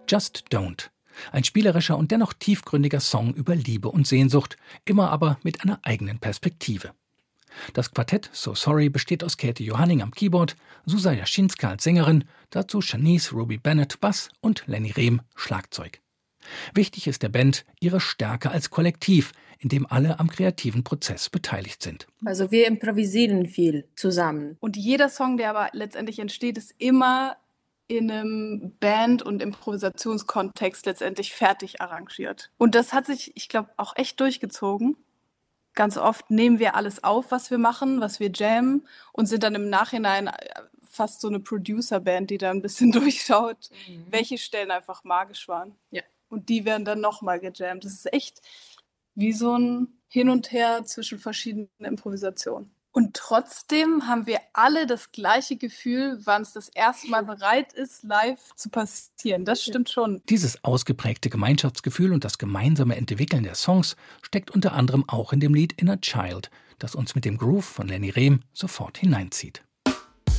Just Don't. Ein spielerischer und dennoch tiefgründiger Song über Liebe und Sehnsucht, immer aber mit einer eigenen Perspektive. Das Quartett So Sorry besteht aus Käthe Johanning am Keyboard, Susa Jaschinska als Sängerin, dazu Shanice Ruby Bennett Bass und Lenny Rehm Schlagzeug. Wichtig ist der Band ihre Stärke als Kollektiv, in dem alle am kreativen Prozess beteiligt sind. Also wir improvisieren viel zusammen. Und jeder Song, der aber letztendlich entsteht, ist immer in einem Band- und Improvisationskontext letztendlich fertig arrangiert. Und das hat sich, ich glaube, auch echt durchgezogen. Ganz oft nehmen wir alles auf, was wir machen, was wir jammen und sind dann im Nachhinein fast so eine Producer-Band, die da ein bisschen durchschaut, welche Stellen einfach magisch waren. Ja. Und die werden dann nochmal gejammt. Das ist echt wie so ein Hin und Her zwischen verschiedenen Improvisationen. Und trotzdem haben wir alle das gleiche Gefühl, wann es das erste Mal bereit ist, live zu passieren. Das stimmt schon. Dieses ausgeprägte Gemeinschaftsgefühl und das gemeinsame Entwickeln der Songs steckt unter anderem auch in dem Lied Inner Child, das uns mit dem Groove von Lenny Rehm sofort hineinzieht.